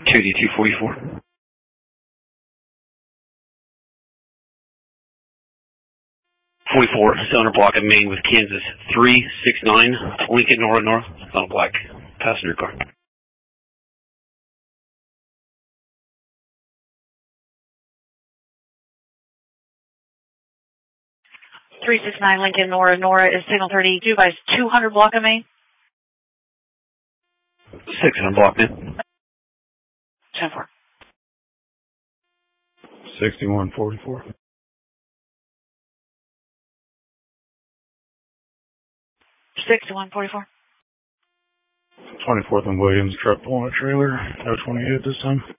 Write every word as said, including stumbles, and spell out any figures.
two D two forty-four. forty-four, center block at Maine with Kansas. three six nine, Lincoln, Nora, Nora. On a black passenger car. three six nine, Lincoln, Nora, Nora is signal thirty-two by two hundred block at Maine. six hundred block, man. ten four. sixty-one forty-four. sixty-one forty-four. twenty-fourth and Williams, truck pulling a trailer. No twenty-eight this time.